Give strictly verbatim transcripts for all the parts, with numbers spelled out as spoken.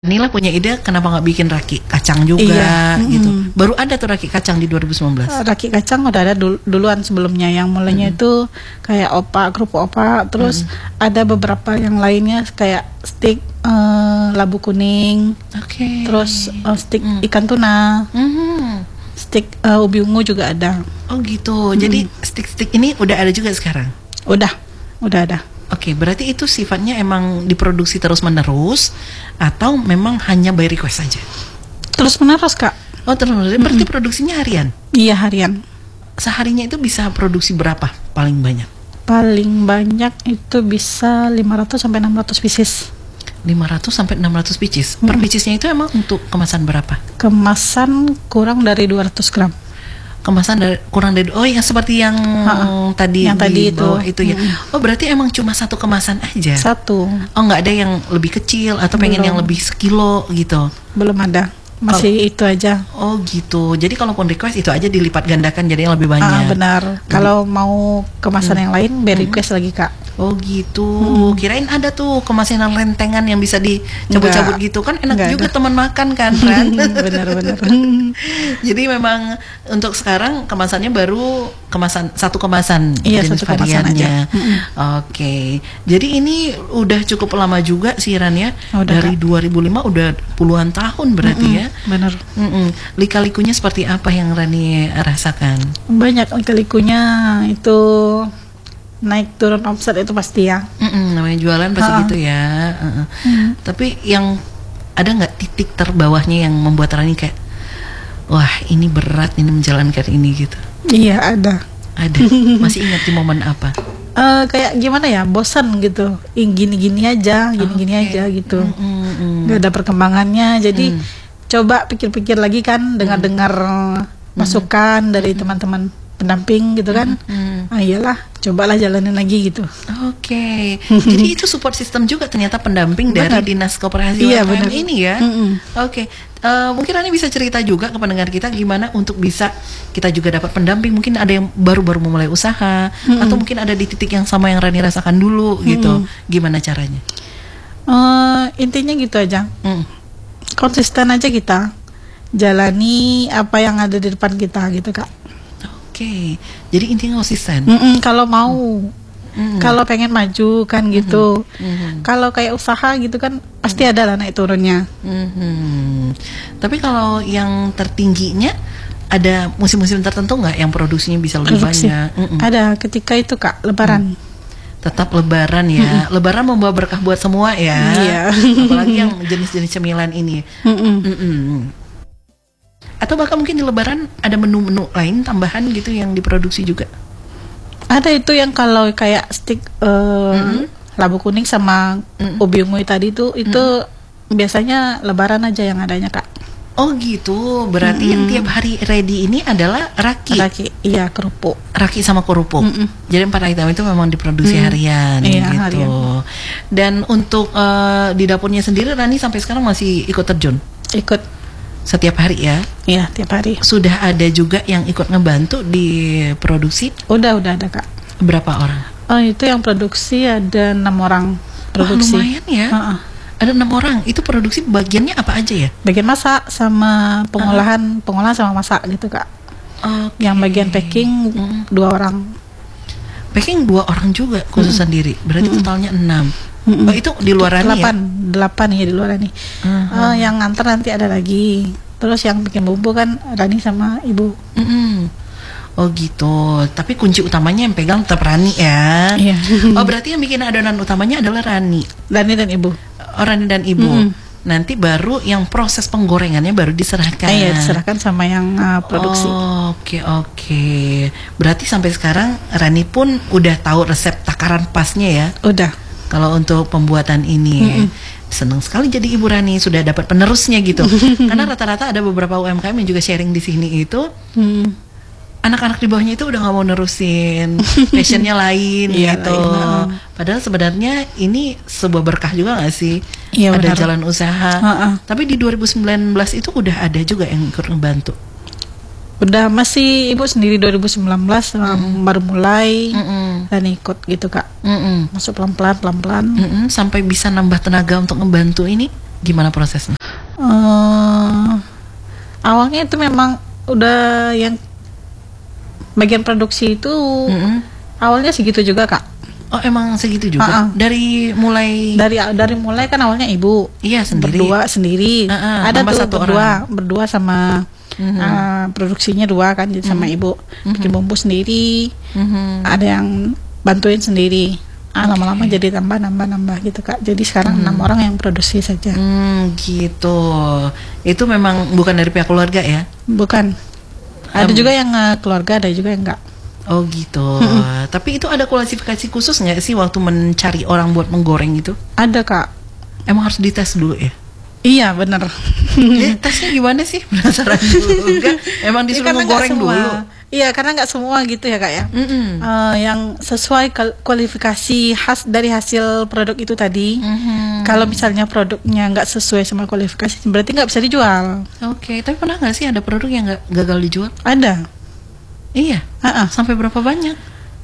Nila punya ide kenapa nggak bikin raki kacang juga Iya. gitu. Mm-mm. Baru ada tuh raki kacang di dua ribu sembilan belas. Raki kacang udah ada dul- duluan sebelumnya. Yang mulainya Mm. itu kayak opak, kerupuk opak. Terus ada beberapa yang lainnya kayak stik eh, labu kuning. Oke. Terus eh, stik Mm. ikan tuna. Mhm. Stik eh, ubi ungu juga ada. Oh gitu. Jadi stik-stik ini udah ada juga sekarang. Udah, udah ada. Oke, berarti itu sifatnya emang diproduksi terus-menerus atau memang hanya by request saja? Terus menerus Kak. Oh, terus-menerus. Berarti produksinya harian? Iya, harian. Seharinya itu bisa produksi berapa paling banyak? Paling banyak itu bisa lima ratus sampai enam ratus pieces. lima ratus sampai enam ratus pieces. Per piecesnya itu emang untuk kemasan berapa? Kemasan kurang dari dua ratus gram. Kemasan dari, kurang dari oh yang seperti yang Ha-ha. tadi Yang tadi di bawah itu. itu ya. Oh, berarti emang cuma satu kemasan aja. Satu. Oh, nggak ada yang lebih kecil atau pengen Belum. yang lebih sekilo gitu. Belum ada. Masih itu aja. Oh gitu. Jadi kalaupun request itu aja dilipat gandakan jadi yang lebih banyak. Ah, benar. Kalau mau kemasan yang lain, beri request lagi Kak. Oh gitu. Kirain ada tuh kemasan rentengan yang bisa dicabut-cabut Enggak. gitu kan enak Enggak juga ada. teman makan kan, Ran? Benar-benar. Jadi memang untuk sekarang kemasannya baru kemasan satu kemasan Iya, jenis satu kemasan variannya. aja. Mm-mm. Oke. Jadi ini udah cukup lama juga sih Ran ya. Udah, Dari Kak. dua ribu lima udah puluhan tahun berarti Mm-mm, ya. Benar. Mm-mm. Lika-likunya seperti apa yang Rani rasakan? Banyak lika-likunya itu naik turun omset itu pasti ya. Mm-mm, namanya jualan pasti Ha-ha. gitu ya. Uh-uh. Hmm. Tapi yang ada nggak titik terbawahnya yang membuat Rani kayak, wah ini berat ini menjalankan ini gitu? Iya, ada. Ada. Masih ingat di momen apa? Eh, kayak gimana ya, bosan gitu. Ih, gini-gini aja, gini-gini Oke. aja gitu. Mm-mm. Nggak ada perkembangannya. Jadi Mm. coba pikir-pikir lagi kan, dengar-dengar masukan dari teman-teman pendamping gitu kan. Mm. Ah iyalah, cobalah jalanin lagi gitu. Oke, jadi itu support system juga ternyata pendamping Benar. dari Dinas Koperasi Iya, U M K M benar. ini ya. Mm-mm. Oke, eh, mungkin Rani bisa cerita juga ke pendengar kita gimana untuk bisa kita juga dapat pendamping. Mungkin ada yang baru-baru memulai usaha atau mungkin ada di titik yang sama yang Rani rasakan dulu gitu. Gimana caranya? Eh, intinya gitu aja. Mm. Konsisten aja kita jalani apa yang ada di depan kita gitu Kak. Oke, jadi intinya konsisten. Mm-mm, kalau mau, Mm. kalau pengen maju kan gitu. Mhm. Kalau kayak usaha gitu kan pasti ada lah naik turunnya. Mhm. Tapi kalau yang tertingginya ada musim-musim tertentu nggak yang produksinya bisa lebih Produksi. banyak? Mm-mm. Ada ketika itu Kak, Lebaran. Tetap Lebaran ya. Lebaran membawa berkah buat semua ya. Iya. Apalagi yang jenis-jenis cemilan ini. Mm-mm. Mm-mm. Atau bahkan mungkin di Lebaran ada menu-menu lain tambahan gitu yang diproduksi juga. Ada itu yang kalau kayak stick eh, labu kuning sama Mm. ubi ungu tadi itu itu biasanya Lebaran aja yang adanya Kak. Oh gitu. Berarti yang tiap hari ready ini adalah raki. Lagi, iya kerupuk. Raki sama kerupuk. Mm-mm. Jadi empat item itu memang diproduksi Mm. harian Iya, gitu. harian. Dan untuk eh, di dapurnya sendiri Rani sampai sekarang masih ikut terjun Ikut, setiap hari ya. iya tiap hari. Sudah ada juga yang ikut ngebantu di produksi. Udah udah ada Kak. Berapa orang? Oh itu yang produksi ada enam orang produksi. Wah, lumayan ya. Ha-ha. Ada enam orang. Itu produksi bagiannya apa aja ya? Bagian masak sama pengolahan, pengolahan sama masak gitu Kak. Oke. Yang bagian packing Mm. dua orang. Packing dua orang juga khusus sendiri. Berarti totalnya enam. Mm-mm. Oh, itu di luar Rani ya? Delapan, delapan ya di luar nih. Uh-huh. yang nganter nanti ada lagi. Terus yang bikin bumbu kan Rani sama ibu. Mm-mm. Oh gitu. Tapi kunci utamanya yang pegang tetap Rani ya. Iya. Oh berarti yang bikin adonan utamanya adalah Rani. Rani dan ibu. Oh, Rani dan ibu. Mm-mm. Nanti baru yang proses penggorengannya baru diserahkan. Eh, iya diserahkan sama yang uh, produksi. Oh, Oke oke. Berarti sampai sekarang Rani pun udah tahu resep takaran pasnya ya. Udah. Kalau untuk pembuatan ini. Senang sekali jadi Ibu Rani sudah dapat penerusnya gitu. Karena rata-rata ada beberapa U M K M yang juga sharing di sini itu Hmm. anak-anak di bawahnya itu udah nggak mau nerusin, passionnya lain Iya, gitu. lain, Padahal sebenarnya ini sebuah berkah juga nggak sih? Iya, ada benar. jalan usaha. Ha-ha. Tapi di dua ribu sembilan belas itu udah ada juga yang ikut ngebantu. Udah masih ibu sendiri dua ribu sembilan belas um, baru mulai Mm-mm. dan ikut gitu Kak. Mm-mm. Masuk pelan-pelan pelan-pelan. Mm-mm. Sampai bisa nambah tenaga untuk ngebantu ini. Gimana prosesnya? Eh, awalnya itu memang udah yang bagian produksi itu Mm-mm. awalnya segitu juga kak. Oh emang segitu juga? Ha-ha. Dari mulai Dari dari mulai kan awalnya ibu iya sendiri. berdua sendiri. Ha-ha, Ada nambah tuh satu berdua orang. berdua sama Mhm. eh, produksinya dua kan jadi sama ibu bikin bumbu sendiri. Mhm. Ada yang bantuin sendiri. Ah, lama-lama jadi tambah nambah nambah gitu kak. Jadi sekarang enam orang yang produksi saja. Hmm, gitu. Itu memang bukan dari pihak keluarga ya? Bukan. Ada Em. juga yang eh, keluarga, ada juga yang enggak. Oh gitu. Tapi itu ada kualifikasi khusus nggak sih waktu mencari orang buat menggoreng itu? Ada kak. Emang harus dites dulu ya? Iya benar. Eh, tesnya gimana sih? Penasaran juga. Emang disuruh Karena nggak menggoreng semua. dulu? Iya karena nggak semua gitu ya kak ya. Mm-mm. Eh, yang sesuai kal- kualifikasi khas dari hasil produk itu tadi. Mhm. Kalau misalnya produknya nggak sesuai sama kualifikasi, berarti nggak bisa dijual. Oke, tapi pernah nggak sih ada produk yang nggak gagal dijual? Ada. Iya. Ah, ah. Sampai berapa banyak?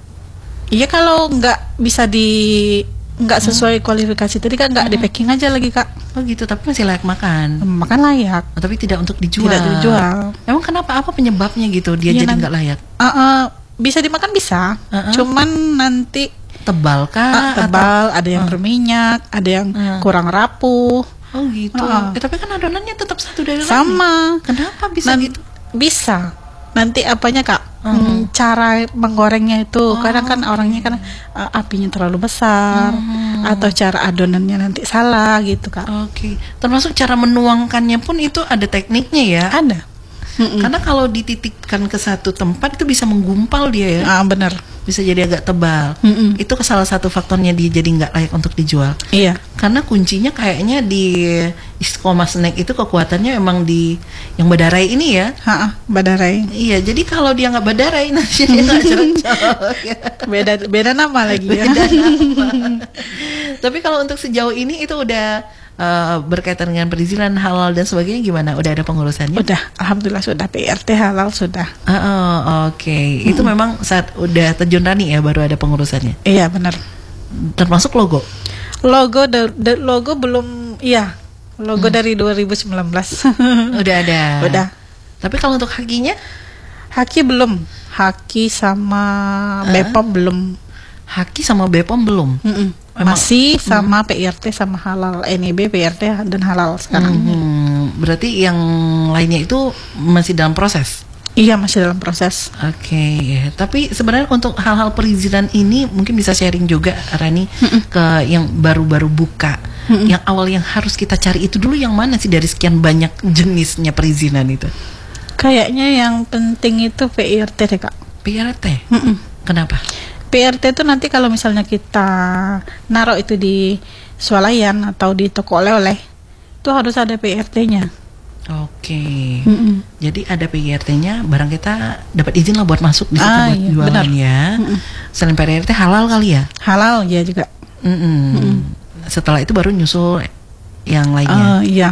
Iya kalau nggak bisa di nggak sesuai kualifikasi tadi kan nggak di packing aja lagi kak. Oh gitu, tapi masih layak makan. Makan layak. Oh, tapi tidak untuk dijual. Tidak dijual. Emang kenapa? Apa penyebabnya gitu? Dia Iya, jadi nan- nggak layak. Ah, ah, bisa dimakan bisa. Ah, ah. Cuman nanti Tebal kah? ah, tebal, ada yang berminyak, ada yang Ah. kurang rapuh. Oh gitu. Ah. Eh, tapi kan adonannya tetap satu dari lain. Sama. Kenapa bisa Nan- gitu? Bisa. Nanti apanya kak? Hmm. Hmm, cara menggorengnya itu Oh, kadang kan orangnya kan uh, apinya terlalu besar Hmm. atau cara adonannya nanti salah gitu kak. Oke. Termasuk cara menuangkannya pun itu ada tekniknya ya. Ada. Mm-mm. Karena kalau dititikkan ke satu tempat itu bisa menggumpal dia ya. Ah benar. Bisa jadi agak tebal. Mm-mm. Itu salah satu faktornya dia jadi nggak layak untuk dijual. Iya. Karena kuncinya kayaknya di istiqomah snack itu kekuatannya emang di yang badarai ini ya. Ha, badarai. Iya, jadi kalau dia nggak badarai nanti dia nggak cocok. Ya. Beda beda nama lagi ya. Beda nama. Tapi kalau untuk sejauh ini itu udah eh, berkaitan dengan perizinan halal dan sebagainya gimana? Udah ada pengurusannya? Udah, alhamdulillah sudah P R T halal sudah. Ah, oh, oke. Itu memang saat udah terjun Rani ya baru ada pengurusannya. Iya benar. Termasuk logo. Logo da- da- logo belum iya. Logo dari dua ribu sembilan belas. Udah ada. Udah. Tapi kalau untuk hakinya? Haki belum. Haki sama Bepom belum. Haki sama Bepom belum. Mm-mm. Emang- Masih sama P R T sama halal N I B, P R T dan halal sekarang. Hmm, berarti yang lainnya itu masih dalam proses. Iya masih dalam proses. Oke, tapi sebenarnya untuk hal-hal perizinan ini mungkin bisa sharing juga Rani ke yang baru-baru buka. Yang awal yang harus kita cari itu dulu yang mana sih dari sekian banyak jenisnya perizinan itu? Kayaknya yang penting itu P R T deh kak. P R T. Mm-mm. Kenapa? P R T itu nanti kalau misalnya kita naruh itu di swalayan atau di toko oleh-oleh itu harus ada P R T-nya. Oke. Mm-mm. Jadi ada P R T-nya, barang kita dapat izin lah buat masuk di situ Ah, buat iya, jualan benar. ya. Selain P R T halal kali ya? Halal ya juga. Mm-mm. Setelah itu baru nyusul yang lainnya. Ah, iya.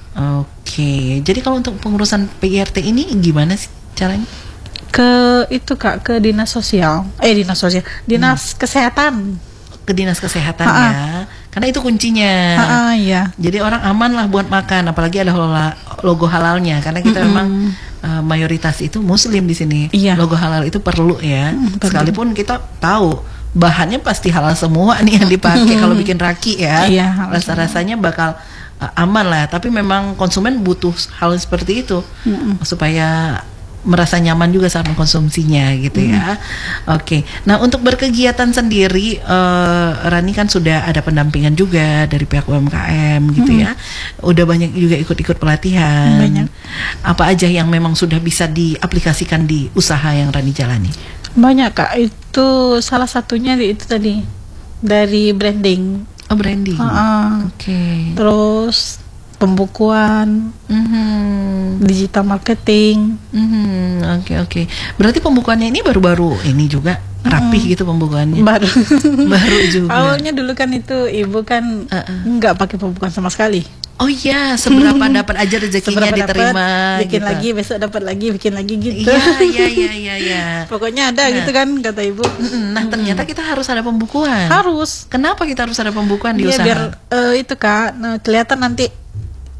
Oke, jadi kalau untuk pengurusan P R T ini gimana sih caranya? Ke itu kak ke dinas sosial. Eh dinas sosial, dinas kesehatan. Ke dinas kesehatan Ha-ha. ya, karena itu kuncinya. Ah, iya. Jadi orang aman lah buat makan, apalagi ada lola- logo halalnya, karena kita Mm-mm. memang uh, mayoritas itu Muslim di sini. Iya. Logo halal itu perlu ya, Mm, perlu. sekalipun kita tahu bahannya pasti halal semua nih yang dipakai kalau bikin raki ya. Iya, halal Rasa-rasanya bakal uh, aman lah, tapi memang konsumen butuh hal seperti itu Mm-mm. supaya merasa nyaman juga saat mengkonsumsinya gitu ya. Oke. Nah, untuk berkegiatan sendiri eh, Rani kan sudah ada pendampingan juga dari pihak U M K M gitu ya. Udah banyak juga ikut-ikut pelatihan. Banyak. Apa aja yang memang sudah bisa diaplikasikan di usaha yang Rani jalani? Banyak kak. Itu salah satunya di itu tadi dari branding. Oh, branding. Ah, Oke. terus pembukuan, Mhm. digital marketing. Mhm. Oke, oke. Berarti pembukuannya ini baru-baru ini juga rapih gitu pembukuannya. Baru. Baru juga. Awalnya dulu kan itu ibu kan Uh-uh. nggak pakai pembukuan sama sekali. Oh iya, seberapa dapat aja rezekinya Seberapa diterima dapat, bikin gitu. lagi, besok dapat lagi, bikin lagi gitu. Iya, iya, iya, iya, iya. Pokoknya ada Nah. gitu kan kata ibu. Mm-mm. Nah, ternyata kita harus ada pembukuan. Harus. Kenapa kita harus ada pembukuan di Iya, usaha? biar eh, itu kak, nah, kelihatan nanti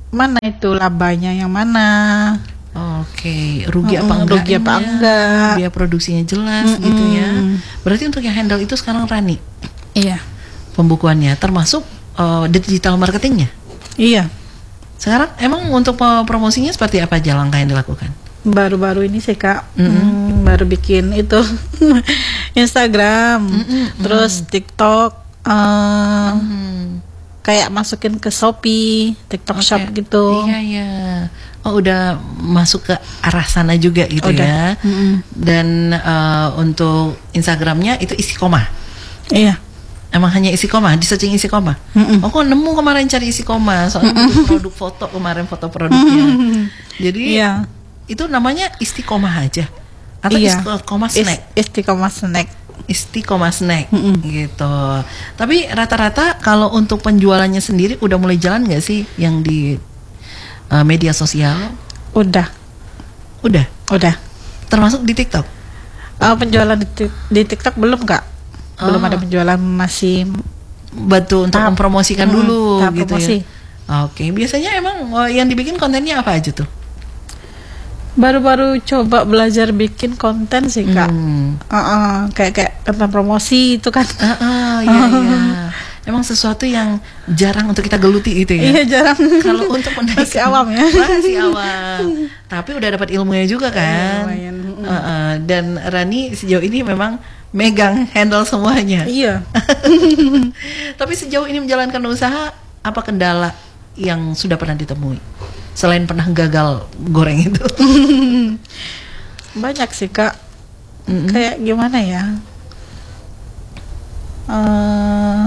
mana itu labanya yang mana. Oke, rugi apa Mm-mm, enggak? rugi apa enggak. Biaya produksinya jelas Mm-mm. gitu ya. Berarti untuk yang handle itu sekarang Rani Iya. pembukuannya, termasuk uh, digital marketingnya. Iya. Sekarang emang untuk uh, promosinya seperti apa aja langkah yang dilakukan? Baru-baru ini sih Kak, Mm-mm. hmm, baru bikin itu Instagram, Mm-mm, terus TikTok, eh, Hmm. kayak masukin ke Shopee, TikTok Oke. Shop gitu. Iya ya. Oh udah masuk ke arah sana juga gitu Udah. ya. Mm-mm. Dan uh, untuk Instagramnya itu isi koma. Iya. Emang hanya isi koma, di searching isi koma. Mm-mm. Oh, kok nemu kemarin cari isi koma, soalnya butuh produk foto kemarin foto produknya. Jadi Iya. itu namanya istiqomah aja atau Iya. istiqomah snack? Is- Istiqomah snack. Istiqomah snack Mm-mm. gitu. Tapi rata-rata kalau untuk penjualannya sendiri udah mulai jalan nggak sih yang di uh, media sosial? Udah, Udah, udah. termasuk di TikTok. Eh, penjualan di, Tik- di TikTok belum Kak? Belum Oh. ada penjualan, masih Betul, untuk Tahap- mempromosikan Mm-mm, dulu tahap gitu promosi. ya. Oke, biasanya emang oh, yang dibikin kontennya apa aja tuh? baru-baru coba belajar bikin konten sih Kak. Hmm. Uh-uh, kayak kayak tentang promosi itu kan. Ah, ah, iya, iya. Emang sesuatu yang jarang untuk kita geluti gitu ya. Iya jarang. Kalau untuk menaikkan Masih awam ya. Masih awam. Tapi udah dapat ilmunya juga kan. Iya, lumayan. Ah, ah. Dan Rani sejauh ini memang megang handle semuanya. Iya. Tapi sejauh ini menjalankan usaha, apa kendala yang sudah pernah ditemui? Selain pernah gagal goreng itu. Banyak sih Kak. Mm-mm. Kayak gimana ya? Eh,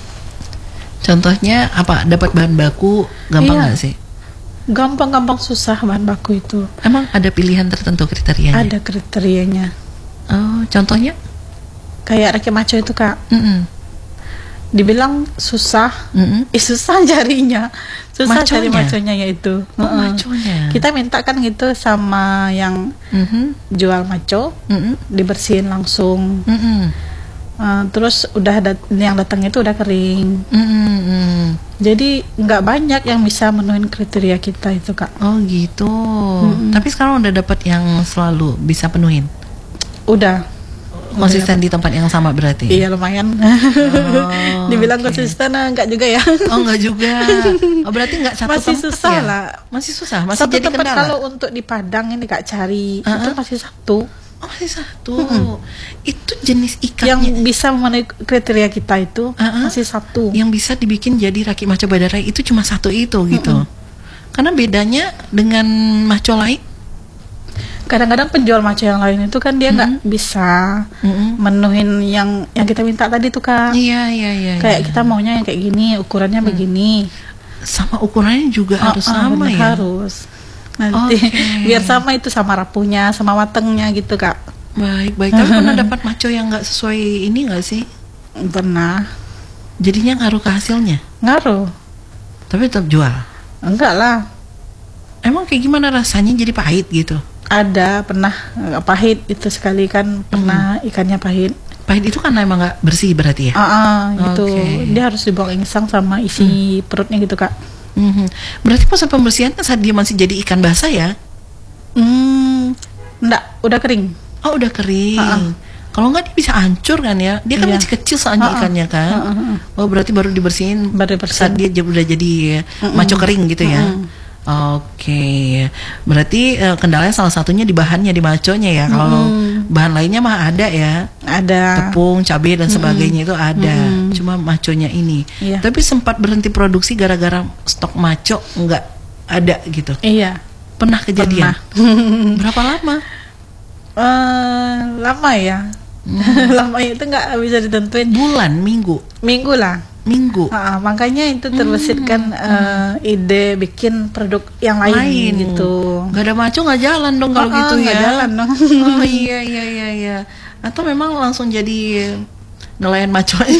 Contohnya apa? Dapat bahan baku gampang Iya. nggak sih? gampang-gampang susah bahan baku itu. Emang ada pilihan tertentu kriterianya? Ada kriterianya. Oh, contohnya? Kayak reki maco itu Kak. Mm-mm. Dibilang susah, Mm-mm. eh, susah carinya. Susah cari Maconya? maconya ya itu. Oh, Heeh. maconya. Kita minta kan gitu sama yang Mhm. jual maco, Mm-mm. dibersihin langsung. Mm-mm. Eh, terus udah dat- yang datang itu udah kering. Mm-mm. Jadi nggak banyak yang bisa menuhin kriteria kita itu Kak. Oh gitu. Mm-mm. Tapi sekarang udah dapat yang selalu bisa penuhin. Udah. Konsisten di tempat yang sama berarti. Iya lumayan. Oh, Dibilang oke. konsisten ah, enggak juga ya. Oh enggak juga. Oh berarti enggak satu Masih tempat susah ya? lah. Masih susah. Masih Satu jadi tempat kendala. kalau untuk di Padang ini Kak cari itu Uh-uh. masih satu Oh masih satu. Mm-mm. Itu jenis yang ikannya bisa memenuhi kriteria kita itu Uh-uh. masih satu. yang bisa dibikin jadi raki maco badarai itu cuma satu itu gitu. Karena bedanya dengan maco lain. Kadang-kadang penjual maco yang lain itu kan dia nggak bisa Mm-mm. menuhin yang yang kita minta tadi tuh Kak. Iya iya iya. Kayak iya. kita maunya yang kayak gini, ukurannya begini. sama ukurannya juga Ah, harus ah, sama bener, ya. Harus. Nanti Oke. biar sama itu sama rapuhnya, sama matengnya gitu Kak. Baik baik. Tapi pernah dapat maco yang nggak sesuai ini nggak sih? Pernah. Jadinya ngaruh ke hasilnya. Ngaruh. Tapi tetap jual. Enggak lah. Emang kayak gimana rasanya jadi pahit gitu? Ada pernah eh, pahit itu sekali kan pernah ikannya pahit. Pahit itu karena emang nggak bersih berarti ya? Ah, ah, gitu. Oke. Dia harus dibuang insang sama isi perutnya gitu Kak. Mhm. Berarti proses pembersihannya saat dia masih jadi ikan basah ya? Hmm, enggak, udah kering. Oh udah kering. Ha-ha. Kalau nggak dia bisa hancur kan ya? Dia kan Iya. masih kecil soalnya Ha-ha. ikannya kan. Ha-ha. Oh berarti baru dibersihin Baru dibersihin. saat dia j- udah jadi Mm-mm. maco kering gitu ya? Mm-mm. Oke, berarti eh, kendalanya salah satunya di bahannya, di maconya ya. Kalau Mm-mm. bahan lainnya mah ada ya, Ada. tepung, cabai dan sebagainya itu ada. Mm-mm. Cuma maconya ini. Iya. Tapi sempat berhenti produksi gara-gara stok maco nggak ada gitu. Iya. Pernah kejadian? Pernah. Berapa lama? Eh, lama ya. Lama itu nggak bisa ditentuin. Bulan, minggu, Minggu lah. minggu. Ah, makanya itu terbesitkan eh, ide bikin produk yang lain, Lain gitu. Nggak ada maco nggak jalan dong kalau Ah, gitu ya. nggak jalan dong. Oh iya iya iya iya. Atau memang langsung jadi nelayan maco aja.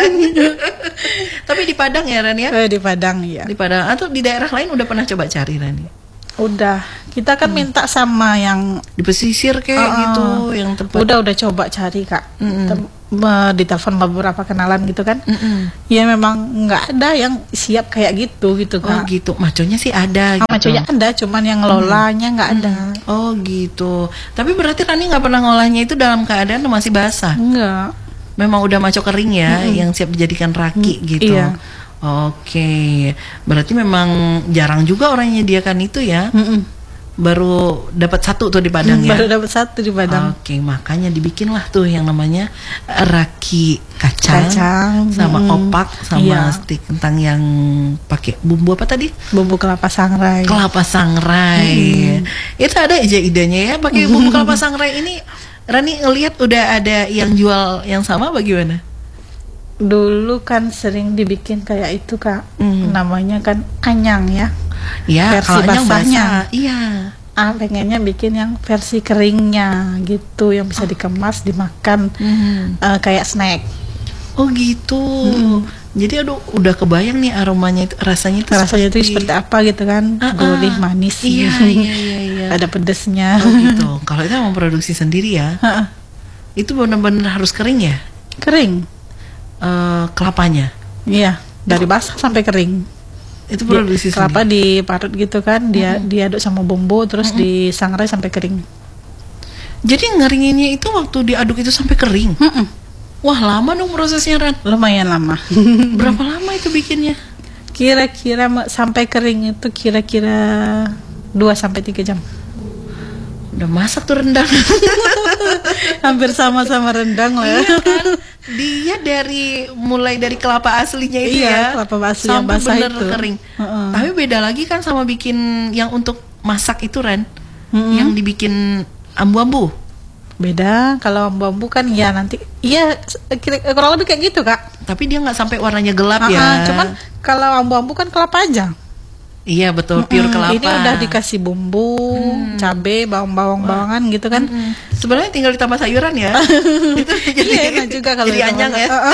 Tapi di Padang ya Ran ya? Eh, di Padang ya. Di Padang atau di daerah lain udah pernah coba cari Rani? Udah. Kita kan minta sama yang Di pesisir kayak Ah, ah. gitu yang tempat. udah udah coba cari Kak. Mm-mm. Tem- me- ditelepon beberapa kenalan gitu kan. Mm-mm. Ya memang nggak ada yang siap kayak gitu gitu Oh Kak. gitu, maconya sih ada Ah, gitu. maconya ada, cuman yang ngelolanya nggak ada. Oh gitu. Tapi berarti Rani nggak pernah ngolahnya itu dalam keadaan masih basah. Enggak. Memang udah maco kering ya, yang siap dijadikan raki gitu. iya. Oke, berarti memang jarang juga orang yang nyediakan itu ya. Mm-mm. Baru dapat satu tuh di Padang ya. Baru dapat satu di Padang. Oke, makanya dibikinlah tuh yang namanya raki kacang, Kacang, sama mm. opak, sama Iya. stik kentang yang pakai bumbu apa tadi? Bumbu kelapa sangrai. Kelapa sangrai. Itu ada aja idenya ya, pakai bumbu kelapa sangrai ini. Rani ngelihat udah ada yang jual yang sama bagaimana? Dulu kan sering dibikin kayak itu Kak. Hmm. Namanya kan anyang ya. Ya, Versi kalau yang basahnya. basah. Iya. Ah, pengennya bikin yang versi keringnya gitu, yang bisa dikemas, dimakan Mhm. eh, kayak snack. Oh gitu. Jadi aduh udah kebayang nih aromanya itu, rasanya itu Rasanya itu seperti apa gitu kan, Ah, ah. gurih, manis, Iya, iya, iya, iya. ada pedesnya. Oh gitu. Kalau itu memang produksi sendiri ya. Ha-ha. Itu benar-benar harus kering ya? Kering, Eh, kelapanya. iya, dari basah sampai kering. Itu Dia- produksi kelapa sendiri. diparut gitu kan, dia diaduk sama bumbu, terus disangrai sampai kering. Jadi ngeringinnya itu waktu diaduk itu sampai kering. Mm-mm. Wah, lama dong prosesnya, Ran. Lumayan lama. Berapa lama itu bikinnya? Kira-kira ma- sampai kering itu kira-kira dua sampai tiga jam. Udah masak tuh rendang. Hampir sama-sama rendang lah ya. Iya kan? Dia dari mulai dari kelapa aslinya itu Iya, ya. kelapa asli yang sampai basah bener itu. kering. Heeh. Tapi beda lagi kan sama bikin yang untuk masak itu, Ran. Mm-mm. Yang dibikin ambu-ambu. Beda kalau bambu kan ya nanti iya kira- kurang lebih kayak gitu Kak. Tapi dia nggak sampai warnanya gelap Ah, ya. ah, cuman kalau bambu kan kelapa aja. Iya betul, pure Mm-mm, kelapa. Ini udah dikasih bumbu, cabe, bawang-bawang bawangan gitu kan. Mm. Sebenarnya tinggal ditambah sayuran ya. Itu Iya enak juga kalau jadi itu anyang mah. ya. Ah, ah.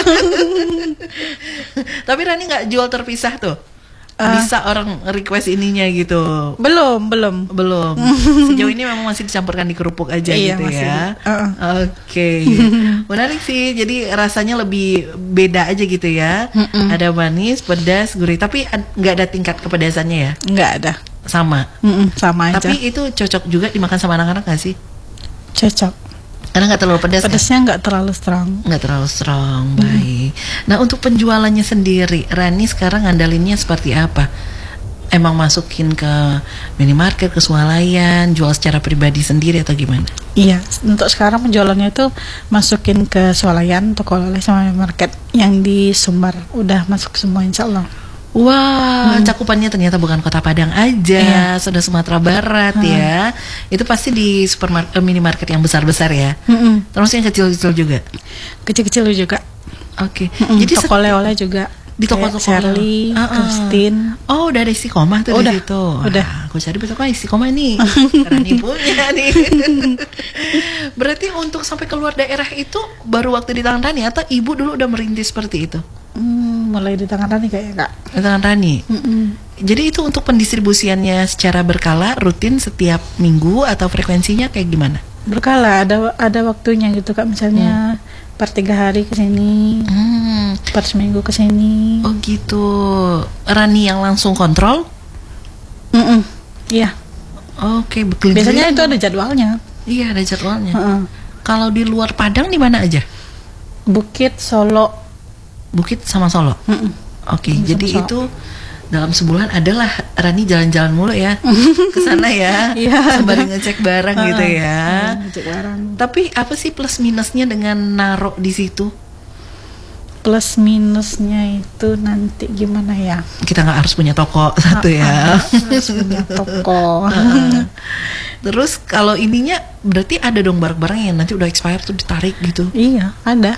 Tapi Rani nggak jual terpisah tuh. Ah. Bisa orang request ininya gitu. Belum, belum. Belum. Sejauh ini memang masih dicampurkan di kerupuk aja Iya, gitu masih. ya. Uh-uh. Oke. Menarik sih. Jadi rasanya lebih beda aja gitu ya. Mm-mm. Ada manis, pedas, gurih. Tapi ad- nggak ada tingkat kepedasannya ya. Enggak ada. Sama. Mm-mm, sama aja. Tapi itu cocok juga dimakan sama anak-anak nggak sih? Cocok. Karena nggak terlalu pedas. Kan? Pedasnya nggak terlalu strong. Nggak terlalu strong. Baik. Nah untuk penjualannya sendiri, Rani sekarang ngandalinnya seperti apa? Emang masukin ke minimarket, ke swalayan, jual secara pribadi sendiri atau gimana? Iya, untuk sekarang penjualannya itu masukin ke swalayan, toko oleh sama market yang di Sumbar. Udah masuk semua insya Allah. Wah, cakupannya ternyata bukan Kota Padang aja, Iya. sudah Sumatera Barat ya. Itu pasti di supermarket, eh, minimarket yang besar-besar ya. Mm-mm. Terus yang kecil-kecil juga. Kecil-kecil juga. Oke. Mm-mm, Jadi toko seti- oleh-oleh juga. di toko-toko Kayak Shirley, Ah, ah. Christine. Oh, udah ada istiqomah tuh Udah, di situ. udah. Wah, aku cari besok ah istiqomah nih. Rani punya nih. Berarti untuk sampai keluar daerah itu baru waktu di tangan Rani atau ibu dulu udah merintis seperti itu? Hmm, mulai di tangan Rani kayaknya Kak. Di tangan Rani. Mm-mm. Jadi itu untuk pendistribusiannya secara berkala, rutin setiap minggu atau frekuensinya kayak gimana? Berkala, ada ada waktunya gitu Kak. Misalnya per tiga hari ke sini, Hmm. per seminggu ke sini. Oh gitu. Rani yang langsung kontrol? Mm-mm. Iya. Oke, betul. Biasanya itu ada jadwalnya. Iya, ada jadwalnya. Heeh. Kalau di luar Padang di mana aja? Bukit, Solo. Bukit sama Solo. Mm-mm. Oke, Sama jadi Solo. itu dalam sebulan adalah Rani jalan-jalan mulu ya ke sana ya, Iya. sembari ngecek barang gitu ya. Heeh, ngecek barang. Tapi apa sih plus minusnya dengan naruh di situ? Plus minusnya itu nanti gimana ya? Kita nggak harus punya toko satu ya. Harus punya toko. Heeh. Terus kalau ininya berarti ada dong barang-barang yang nanti udah expired tuh ditarik gitu. Iya, ada.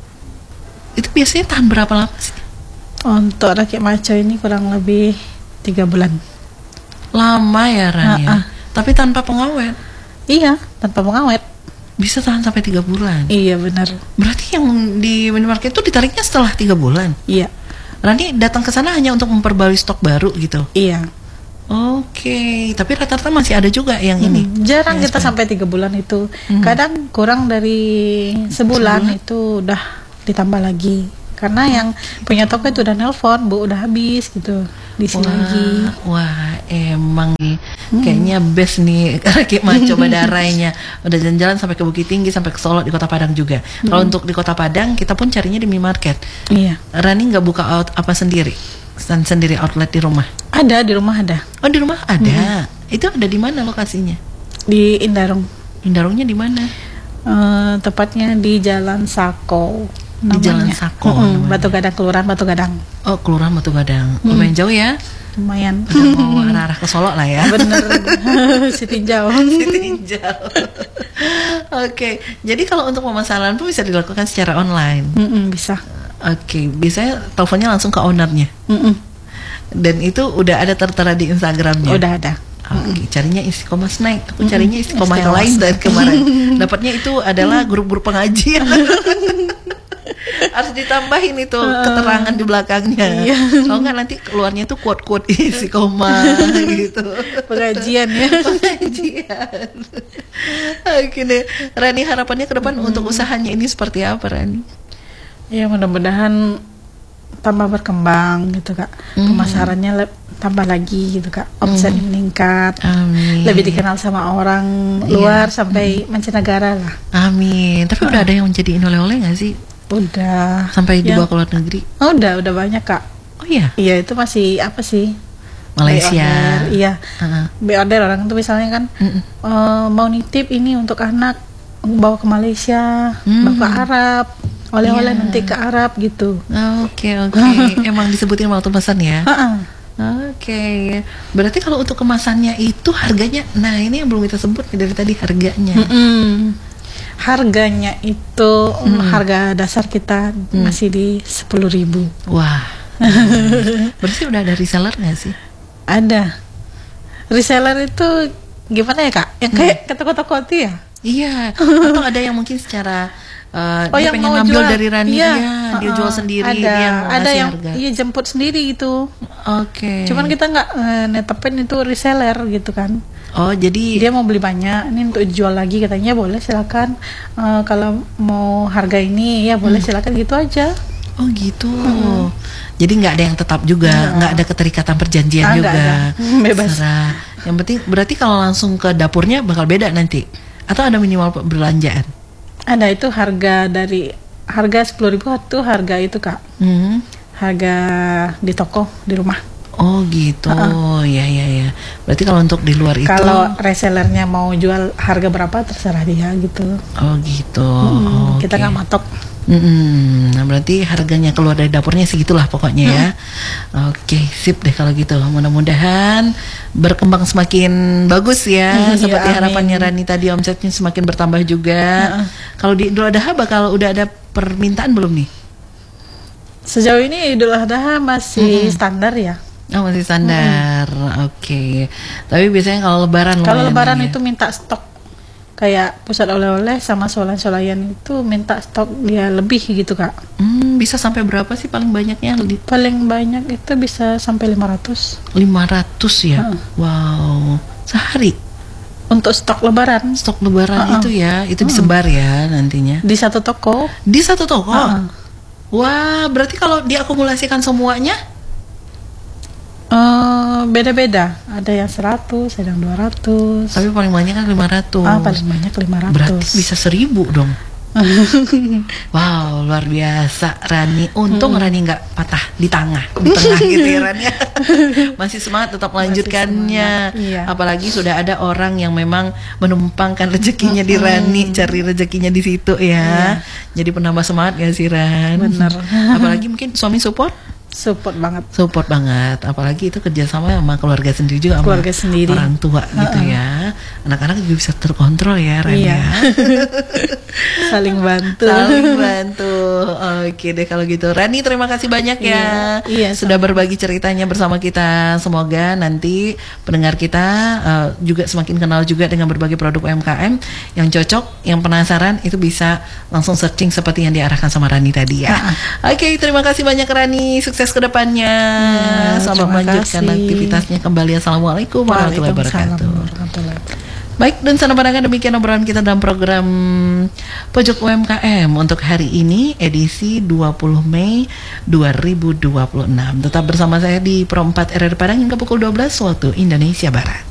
Itu biasanya tahan berapa lama sih? Untuk rakyat maco ini kurang lebih tiga bulan. Lama ya Rani ya? Ah, ah. Tapi tanpa pengawet Iya, tanpa pengawet. bisa tahan sampai tiga bulan. Iya benar. Berarti yang di minimarket itu ditariknya setelah tiga bulan. Iya, Rani datang ke sana hanya untuk memperbarui stok baru gitu. iya. Oke, tapi rata-rata masih ada juga yang ini. Hmm, jarang yang kita expired. sampai tiga bulan itu. Hmm. Kadang kurang dari sebulan, Sebulan? itu udah ditambah lagi. Karena yang punya toko itu udah nelpon, Bu, udah habis gitu. Diisi Wah, lagi. wah, emang nih Hmm. kayaknya best nih Raki mau coba darahnya. Udah jalan-jalan sampai ke Bukit Tinggi, sampai ke Solo, di Kota Padang juga. Kalau untuk di Kota Padang kita pun carinya di minimarket. Iya. Rani nggak buka out apa sendiri? Stand sendiri outlet di rumah? Ada di rumah ada. Oh, di rumah ada. Itu ada di mana lokasinya? Di Indarung. Indarungnya di mana? Eh, tepatnya di Jalan Sako. Di Jalan namanya. Sako Mm-mm, namanya. Batu Gadang, Kelurahan Batu Gadang. Oh, Kelurahan Batu Gadang. Lumayan jauh ya. Lumayan. Udah mau arah-arah ke Solo lah ya. Bener. Si tinjau. Tinjau. Oke, jadi kalau untuk pemasaran pun bisa dilakukan secara online. Mm-mm, bisa. Oke, biasanya teleponnya langsung ke ownernya. Mm-mm. Dan itu udah ada tertera di Instagramnya. Udah ada. Oke, carinya istiqomah snack. Aku carinya istiqomah yang Istiqomah lain snack. dari kemarin. Dapatnya itu adalah grup-grup pengajian. Harus ditambahin itu keterangan di belakangnya. Iya. Kalau nggak nanti keluarnya tuh quote-quote istiqomah gitu. Pengajian ya. Pengajian. Oke deh, Rani, harapannya ke depan untuk usahanya ini seperti apa, Rani? Ya mudah-mudahan tambah berkembang gitu Kak. Hmm. Pemasarannya le- tambah lagi gitu Kak. Omset meningkat. Amin. Lebih dikenal sama orang Iya. luar sampai mancanegara lah. Amin. Tapi udah ada yang menjadiin oleh-oleh nggak sih? Udah. Sampai Ya. dibawa ke luar negeri? Oh, udah, udah banyak Kak. Oh iya, Iya, itu masih apa sih? Malaysia. By order, iya. Heeh. By order orang tuh misalnya kan Mm-mm. eh, mau nitip ini untuk anak, bawa ke Malaysia, Hmm. bawa ke Arab, oleh-oleh Iya. nanti ke Arab gitu. Oke oke, emang disebutin waktu pesan ya. Ha-ha. Oke, berarti kalau untuk kemasannya itu harganya, nah ini yang belum kita sebut nih dari tadi harganya. Mm-mm. Harganya itu mm, harga dasar kita masih di sepuluh ribu. Wah, berarti udah ada reseller nggak sih? Ada. Reseller itu gimana ya Kak? Yang kayak ke toko-toko itu ya? Iya, atau ada yang mungkin secara uh, Oh, dia yang pengen mau ngambil jual. dari Rani, Iya. dia, dia Ha-ha. jual sendiri, Ada, dia yang mau ada ngasih yang harga. iya jemput sendiri gitu. Oke. Cuman kita nggak eh, netepin itu reseller gitu kan. Oh jadi Dia mau beli banyak, ini untuk jual lagi katanya boleh silakan. Eh, kalau mau harga ini ya boleh silakan gitu aja. oh gitu. Jadi nggak ada yang tetap juga, Nggak. nggak ada keterikatan perjanjian Ah, nggak juga. ada. Bebas. Serah. Yang penting berarti kalau langsung ke dapurnya bakal beda nanti. Atau ada minimal belanjaan? Ada itu harga dari harga sepuluh ribu itu harga itu Kak. Hmm. Harga di toko di rumah. Oh gitu, ya ya ya. Berarti kalau untuk di luar itu, Kalau resellernya mau jual harga berapa terserah dia gitu. oh gitu. Hmm, Oke. Kita nggak matok. Mm-mm. Nah berarti harganya keluar dari dapurnya segitulah pokoknya ya. Oke, sip deh kalau gitu. Mudah-mudahan berkembang semakin bagus ya, Hmm, seperti ya, amin. harapannya Rani tadi, omsetnya semakin bertambah juga. Kalau di Idul Adha bakal udah ada permintaan belum nih? Sejauh ini Idul Adha masih standar ya. Oh masih standar, oke. Tapi biasanya kalau Lebaran Kalau lumayan Lebaran ya. itu minta stok, kayak pusat oleh-oleh sama solayan-solayan itu minta stok dia lebih gitu Kak. Hmm, bisa sampai berapa sih paling banyaknya? Li- Paling banyak itu bisa sampai lima ratus lima ratus ya? Wow, sehari untuk stok Lebaran stok Lebaran Ha-ha. itu ya, itu disebar ya nantinya di satu toko. di satu toko. Ha-ha. Wah, berarti kalau diakumulasikan semuanya, Eh, beda-beda, ada yang seratus, ada yang dua ratus. tapi paling banyak kan lima ratus. Ah, paling banyak lima ratus. Berarti bisa seribu dong. Wow, luar biasa Rani. Untung Hmm. Rani nggak patah di tengah, di tengah gitu ya Rani. Masih semangat tetap melanjutkannya. semangat, iya. Apalagi sudah ada orang yang memang menumpangkan rezekinya di Rani, cari rezekinya di situ ya. Jadi penambah semangat ya sih Ran. Bener. Apalagi mungkin suami support, Support banget. support banget. Apalagi itu kerjasama sama keluarga sendiri juga, sama Keluarga sendiri. orang tua gitu ya. anak-anak juga bisa terkontrol ya, Ren. Iya. Ya. Saling bantu. Saling bantu. Oke deh kalau gitu. Rani, terima kasih banyak ya. Iya, iya, sudah sama. berbagi ceritanya bersama kita. Semoga nanti pendengar kita uh, juga semakin kenal juga dengan berbagai produk U M K M yang cocok, yang penasaran itu bisa langsung searching seperti yang diarahkan sama Rani tadi ya. Nah. Oke, terima kasih banyak Rani. Sukses ke depannya. Ya, Selamat terima melanjutkan kasih. aktivitasnya kembali. Assalamualaikum warahmatullahi Waalaikumsalam wabarakatuh. warahmatullahi wabarakatuh. Baik, dan sana pandangan demikian obrolan kita dalam program Pojok U M K M untuk hari ini edisi dua puluh Mei dua ribu dua puluh enam. Tetap bersama saya di Pro empat R R Padang hingga pukul dua belas waktu Indonesia Barat.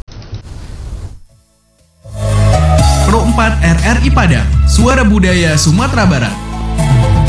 Pro empat R R I Padang, suara budaya Sumatera Barat.